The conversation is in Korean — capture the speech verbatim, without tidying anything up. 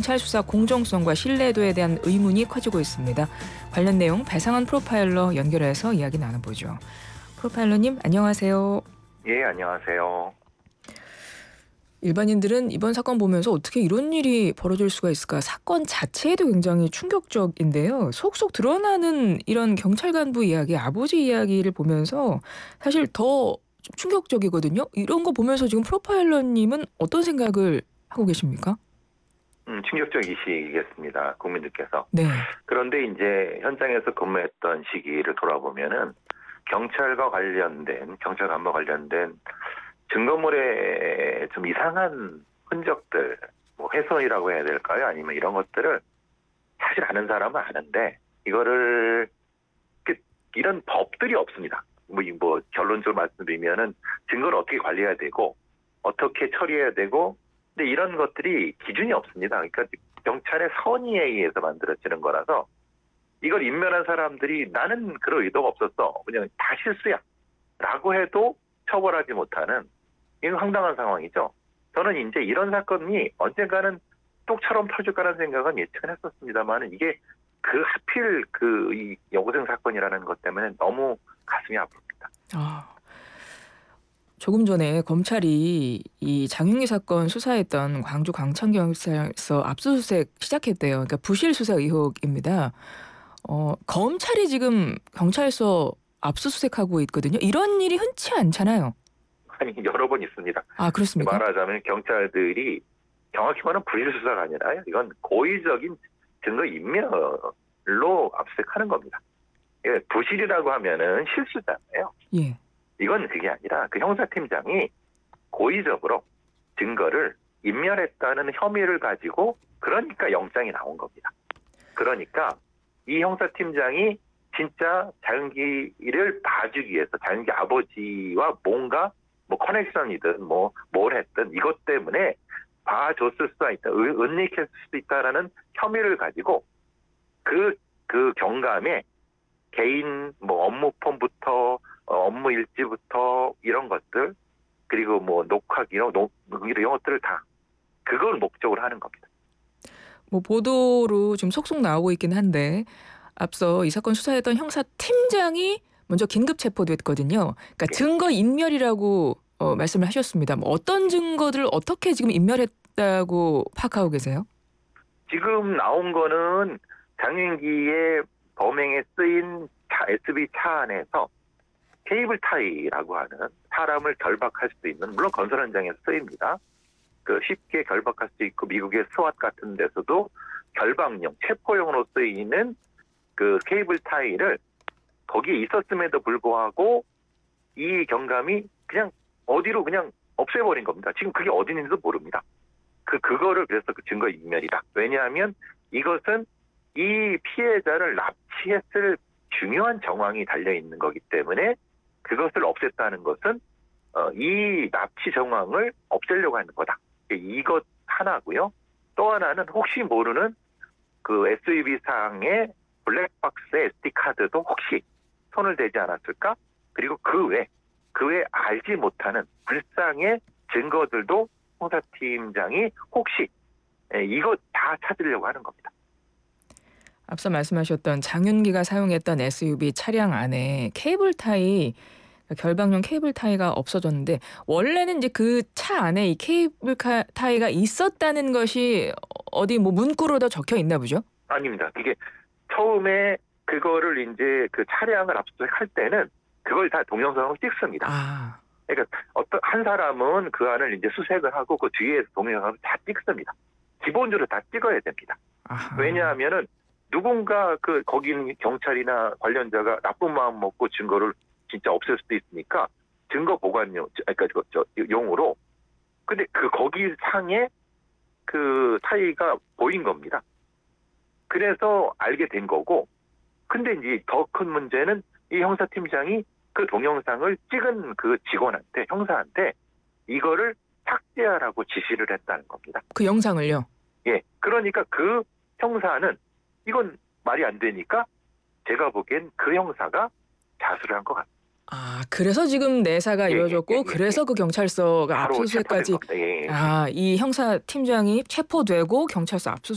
경찰 수사 공정성과 신뢰도에 대한 의문이 커지고 있습니다. 관련 내용 배상원 프로파일러 연결해서 이야기 나눠보죠. 프로파일러님 안녕하세요. 예, 안녕하세요. 일반인들은 이번 사건 보면서 어떻게 이런 일이 벌어질 수가 있을까? 사건 자체에도 굉장히 충격적인데요. 속속 드러나는 이런 경찰 간부 이야기, 아버지 이야기를 보면서 사실 더 좀 충격적이거든요. 이런 거 보면서 지금 프로파일러님은 어떤 생각을 하고 계십니까? 음, 충격적이시겠습니다, 국민들께서. 네. 그런데 이제 현장에서 근무했던 시기를 돌아보면은 경찰과 관련된, 경찰 간부와 관련된 증거물에 좀 이상한 흔적들, 뭐 훼손이라고 해야 될까요? 아니면 이런 것들을 사실 아는 사람은 아는데, 이거를, 그, 이런 법들이 없습니다. 뭐, 이 뭐, 결론적으로 말씀드리면은 증거를 어떻게 관리해야 되고, 어떻게 처리해야 되고, 근데 이런 것들이 기준이 없습니다. 그러니까 경찰의 선의에 의해서 만들어지는 거라서, 이걸 인멸한 사람들이 나는 그럴 의도가 없었어, 그냥 다 실수야 라고 해도 처벌하지 못하는, 이건 황당한 상황이죠. 저는 이제 이런 사건이 언젠가는 똑처럼 터질 거라는 생각은 예측은 했었습니다만, 이게 그 하필 그 이 여고생 사건이라는 것 때문에 너무 가슴이 아픕니다. 아, 조금 전에 검찰이 이 장윤기 사건 수사했던 광주 광천경찰서 압수수색 시작했대요. 그러니까 부실 수사 의혹입니다. 어, 검찰이 지금 경찰서 압수수색하고 있거든요. 이런 일이 흔치 않잖아요. 아니, 여러 번 있습니다. 아, 그렇습니까? 말하자면 경찰들이 정확히 말하면 부실 수사가 아니라요, 이건 고의적인 증거 인멸로 압수수색하는 겁니다. 예, 부실이라고 하면은 실수잖아요. 예. 이건 그게 아니라 그 형사팀장이 고의적으로 증거를 인멸했다는 혐의를 가지고, 그러니까 영장이 나온 겁니다. 그러니까 이 형사팀장이 진짜 장윤기를 봐주기 위해서, 장윤기 아버지와 뭔가 뭐 커넥션이든 뭐 뭘 했든 이것 때문에 봐줬을 수가 있다, 은닉했을 수도 있다라는 혐의를 가지고 그, 그 경감에 개인 뭐 업무폰부터 어, 업무 일지부터 이런 것들, 그리고 뭐 녹화기 이런, 이런 것들을 다 그걸 목적으로 하는 겁니다. 뭐 보도로 지금 속속 나오고 있긴 한데 앞서 이 사건 수사했던 형사 팀장이 먼저 긴급 체포됐거든요. 그러니까 예. 증거 인멸이라고 어, 말씀을 하셨습니다. 뭐 어떤 증거들을 어떻게 지금 인멸했다고 파악하고 계세요? 지금 나온 거는 장윤기의 범행에 쓰인 차, 에스유브이 차 안에서 케이블 타이라고 하는, 사람을 결박할 수 있는, 물론 건설 현장에서 쓰입니다. 그 쉽게 결박할 수 있고 미국의 스왓 같은 데서도 결박용, 체포용으로 쓰이는 그 케이블 타이를 거기에 있었음에도 불구하고 이 경감이 그냥 어디로 그냥 없애버린 겁니다. 지금 그게 어디 있는지도 모릅니다. 그, 그거를 그래서 그 증거 인멸이다. 왜냐하면 이것은 이 피해자를 납치했을 중요한 정황이 달려있는 거기 때문에 그것을 없앴다는 것은 어, 이 납치 정황을 없애려고 하는 거다. 이것 하나고요. 또 하나는 혹시 모르는 그 에스유브이 상의 블랙박스 에스디 카드도 혹시 손을 대지 않았을까? 그리고 그 외, 그 외 알지 못하는 불상의 증거들도 형사팀장이 혹시 이것 다 찾으려고 하는 겁니다. 앞서 말씀하셨던 장윤기가 사용했던 에스유브이 차량 안에 케이블 타이, 결박용 케이블 타이가 없어졌는데 원래는 이제 그 차 안에 이 케이블 타이가 있었다는 것이 어디 뭐 문구로도 적혀 있나 보죠? 아닙니다. 그게 처음에 그거를 이제 그 차량을 압수수색할 때는 그걸 다 동영상으로 찍습니다. 아. 그러니까 어떤 한 사람은 그 안을 이제 수색을 하고 그 뒤에서 동영상을 다 찍습니다. 기본적으로 다 찍어야 됩니다. 아하. 왜냐하면은 누군가 그 거기 있는 경찰이나 관련자가 나쁜 마음 먹고 증거를 진짜 없앨 수도 있으니까 증거 보관용, 그러니까 저, 저 용으로. 근데 그 거기 상에 그 타이가 보인 겁니다. 그래서 알게 된 거고. 근데 이제 더 큰 문제는 이 형사팀장이 그 동영상을 찍은 그 직원한테, 형사한테 이거를 삭제하라고 지시를 했다는 겁니다. 그 영상을요? 예. 그러니까 그 형사는 이건 말이 안 되니까 제가 보기엔 그 형사가 자수를 한 것 같습니다. 아, 그래서 지금 내사가 예, 이루어졌고 예, 예, 예, 그래서 예. 그 경찰서가 바로 압수수색까지 체포된 겁니다. 예, 예. 아, 이 형사 팀장이 체포되고 경찰서 압수